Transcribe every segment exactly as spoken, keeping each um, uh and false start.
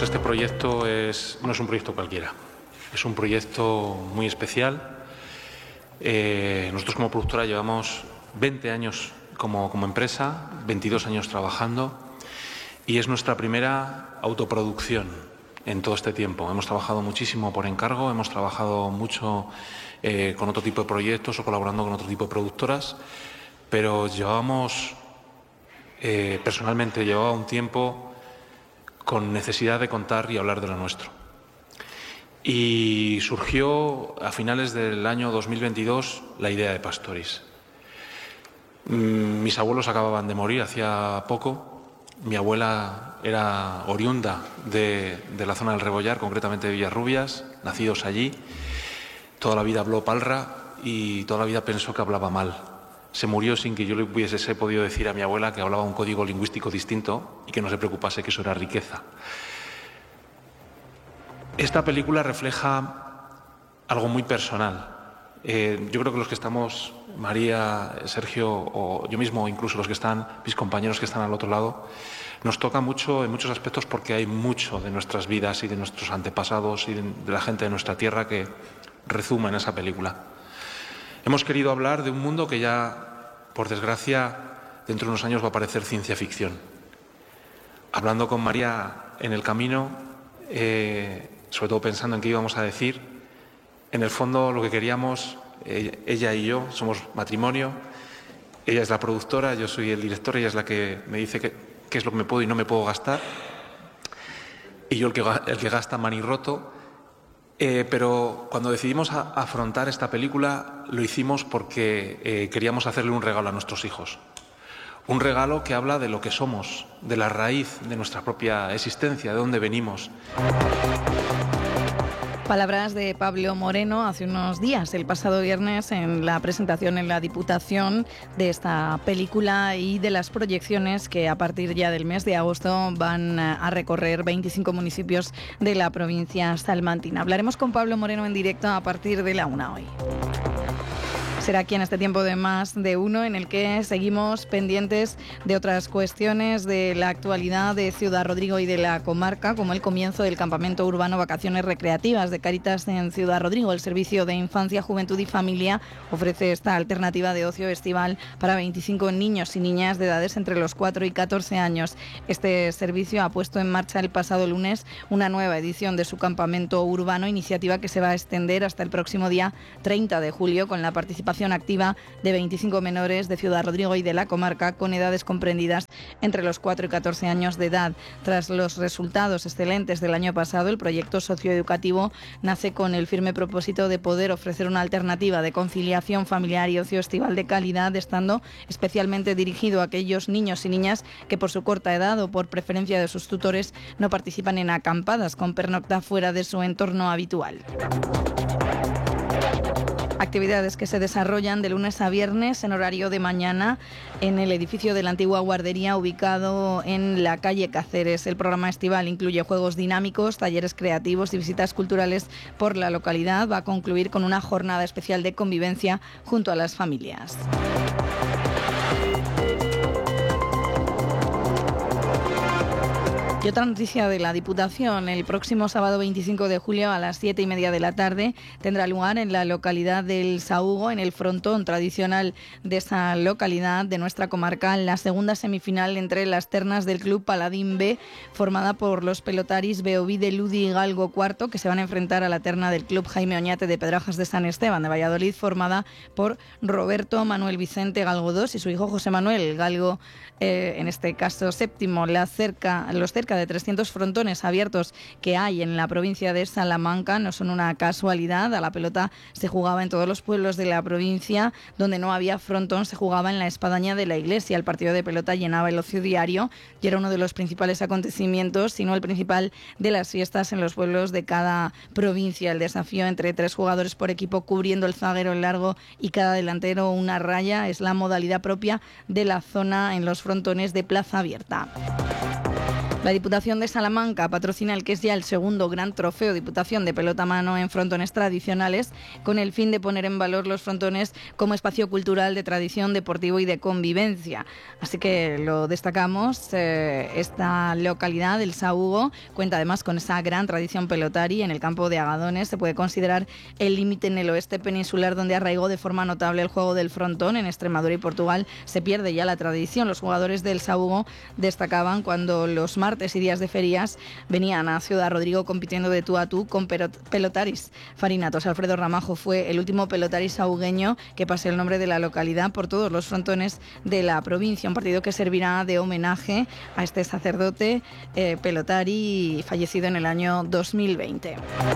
pues este proyecto es, no es un proyecto cualquiera, es un proyecto muy especial. Eh, nosotros como productora llevamos veinte años como, como empresa, veintidós años trabajando, y es nuestra primera autoproducción en todo este tiempo. Hemos trabajado muchísimo por encargo, hemos trabajado mucho eh, con otro tipo de proyectos o colaborando con otro tipo de productoras, pero llevábamos, eh, personalmente llevaba un tiempo con necesidad de contar y hablar de lo nuestro. Y surgió a finales del año dos mil veintidós la idea de Pastoris. Mis abuelos acababan de morir hacía poco. Mi abuela era oriunda de, de la zona del Rebollar, concretamente de Villarrubias, nacidos allí. Toda la vida habló palra y toda la vida pensó que hablaba mal. Se murió sin que yo le hubiese podido decir a mi abuela que hablaba un código lingüístico distinto y que no se preocupase que eso era riqueza. Esta película refleja algo muy personal. Eh, yo creo que los que estamos, María, Sergio o yo mismo, incluso los que están, mis compañeros que están al otro lado, nos toca mucho en muchos aspectos porque hay mucho de nuestras vidas y de nuestros antepasados y de, de la gente de nuestra tierra que rezuma en esa película. Hemos querido hablar de un mundo que ya, por desgracia, dentro de unos años va a parecer ciencia ficción. Hablando con María en el camino, eh, sobre todo pensando en qué íbamos a decir, en el fondo lo que queríamos, ella y yo, somos matrimonio, ella es la productora, yo soy el director, ella es la que me dice qué es lo que me puedo y no me puedo gastar, y yo el que, el que gasta manirroto. Eh, pero cuando decidimos a, afrontar esta película lo hicimos porque eh, queríamos hacerle un regalo a nuestros hijos. Un regalo que habla de lo que somos, de la raíz de nuestra propia existencia, de dónde venimos. Palabras de Pablo Moreno hace unos días, el pasado viernes, en la presentación en la Diputación de esta película y de las proyecciones que a partir ya del mes de agosto van a recorrer veinticinco municipios de la provincia salmantina. Hablaremos con Pablo Moreno en directo a partir de la una hoy. Será aquí en este tiempo de Más de Uno, en el que seguimos pendientes de otras cuestiones de la actualidad de Ciudad Rodrigo y de la comarca, como el comienzo del campamento urbano Vacaciones Recreativas de Cáritas en Ciudad Rodrigo. El Servicio de Infancia, Juventud y Familia ofrece esta alternativa de ocio estival para veinticinco niños y niñas de edades entre los cuatro y catorce años. Este servicio ha puesto en marcha el pasado lunes una nueva edición de su campamento urbano, iniciativa que se va a extender hasta el próximo día treinta de julio con la participación activa de veinticinco menores de Ciudad Rodrigo y de la comarca con edades comprendidas entre los cuatro y catorce años de edad. Tras los resultados excelentes del año pasado, el proyecto socioeducativo nace con el firme propósito de poder ofrecer una alternativa de conciliación familiar y ocio estival de calidad, estando especialmente dirigido a aquellos niños y niñas que por su corta edad o por preferencia de sus tutores no participan en acampadas con pernocta fuera de su entorno habitual. Actividades que se desarrollan de lunes a viernes en horario de mañana en el edificio de la antigua guardería ubicado en la calle Cáceres. El programa estival incluye juegos dinámicos, talleres creativos y visitas culturales por la localidad. Va a concluir con una jornada especial de convivencia junto a las familias. Y otra noticia de la Diputación: el próximo sábado veinticinco de julio a las siete y media de la tarde tendrá lugar en la localidad del Saúgo, en el frontón tradicional de esa localidad de nuestra comarca, la segunda semifinal entre las ternas del Club Paladín B, formada por los pelotaris Beovide, Ludi y Galgo cuarto, que se van a enfrentar a la terna del Club Jaime Oñate de Pedrajas de San Esteban de Valladolid, formada por Roberto Manuel Vicente Galgo dos y su hijo José Manuel Galgo, eh, en este caso séptimo. La cerca, los cerca de trescientos frontones abiertos que hay en la provincia de Salamanca no son una casualidad. A la pelota se jugaba en todos los pueblos de la provincia. Donde no había frontón se jugaba en la espadaña de la iglesia. El partido de pelota llenaba el ocio diario y era uno de los principales acontecimientos, si no el principal, de las fiestas en los pueblos de cada provincia. El desafío entre tres jugadores por equipo cubriendo el zaguero largo y cada delantero una raya es la modalidad propia de la zona en los frontones de plaza abierta. La Diputación de Salamanca patrocina el que es ya el segundo gran trofeo Diputación de pelota a mano en frontones tradicionales, con el fin de poner en valor los frontones como espacio cultural de tradición, deportivo y de convivencia. Así que lo destacamos. Eh, esta localidad, el Sahugo, cuenta además con esa gran tradición pelotari. En el campo de Agadones se puede considerar el límite en el oeste peninsular, donde arraigó de forma notable el juego del frontón. En Extremadura y Portugal se pierde ya la tradición. Los jugadores del Sahugo destacaban cuando los martes y días de ferias venían a Ciudad Rodrigo compitiendo de tú a tú con pelotaris farinatos. Alfredo Ramajo fue el último pelotari sahugueño que pase el nombre de la localidad por todos los frontones de la provincia. Un partido que servirá de homenaje a este sacerdote eh, pelotari fallecido en el año dos mil veinte.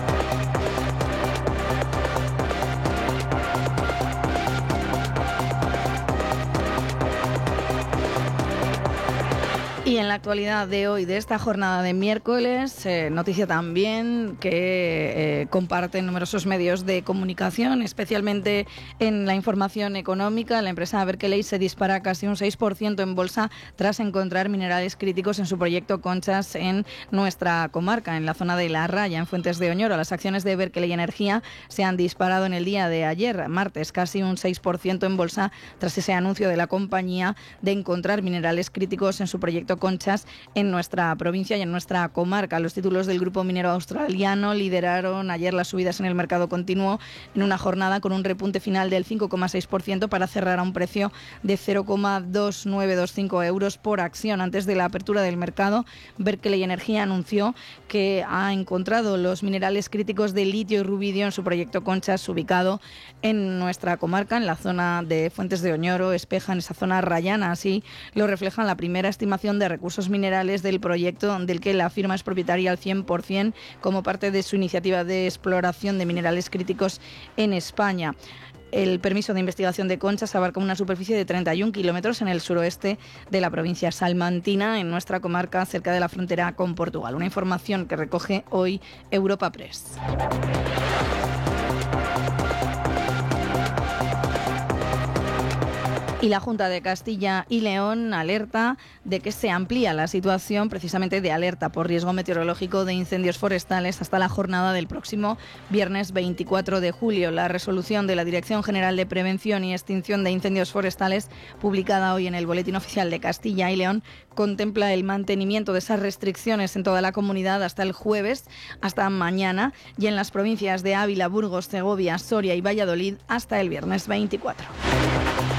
Y en la actualidad de hoy, de esta jornada de miércoles, eh, noticia también que eh, comparten numerosos medios de comunicación, especialmente en la información económica. La empresa Berkeley se dispara casi un seis por ciento en bolsa tras encontrar minerales críticos en su proyecto Conchas en nuestra comarca, en la zona de La Raya, en Fuentes de Oñoro. Las acciones de Berkeley Energía se han disparado en el día de ayer, martes, casi un seis por ciento en bolsa tras ese anuncio de la compañía de encontrar minerales críticos en su proyecto Conchas en nuestra provincia y en nuestra comarca. Los títulos del grupo minero australiano lideraron ayer las subidas en el mercado continuo en una jornada con un repunte final del cinco coma seis por ciento para cerrar a un precio de cero coma dos nueve dos cinco euros por acción. Antes de la apertura del mercado, Berkeley Energía anunció que ha encontrado los minerales críticos de litio y rubidio en su proyecto Conchas, ubicado en nuestra comarca, en la zona de Fuentes de Oñoro, Espeja, en esa zona rayana. Así lo refleja la primera estimación de recursos minerales del proyecto, del que la firma es propietaria al cien por ciento como parte de su iniciativa de exploración de minerales críticos en España. El permiso de investigación de Conchas abarca una superficie de treinta y un kilómetros en el suroeste de la provincia salmantina, en nuestra comarca, cerca de la frontera con Portugal. Una información que recoge hoy Europa Press. Y la Junta de Castilla y León alerta de que se amplía la situación precisamente de alerta por riesgo meteorológico de incendios forestales hasta la jornada del próximo viernes veinticuatro de julio. La resolución de la Dirección General de Prevención y Extinción de Incendios Forestales, publicada hoy en el Boletín Oficial de Castilla y León, contempla el mantenimiento de esas restricciones en toda la comunidad hasta el jueves, hasta mañana, y en las provincias de Ávila, Burgos, Segovia, Soria y Valladolid hasta el viernes veinticuatro.